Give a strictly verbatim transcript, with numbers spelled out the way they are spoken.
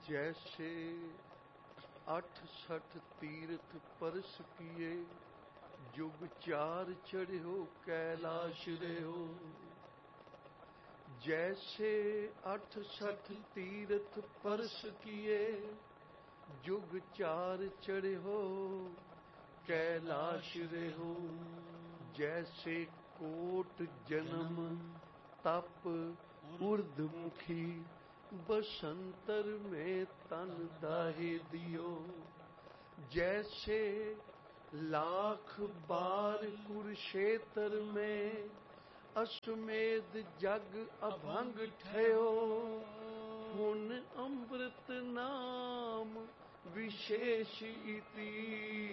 जैसे अठ सठ तीर्थ परस किए, जुग चार चढ़ो कैलाश रहो। जैसे अठ सठ तीर्थ परस किए, जुग चार चढ़ो कैलाश रहो। जैसे कोट जन्म तप उर्धमुखी, बसंतर में तन दाहे दियो। जैसे लाख बार कुरुक्षेत्र में, अश्वमेध जग अभंग ठयो। पुन अमृत नाम विशेष इति,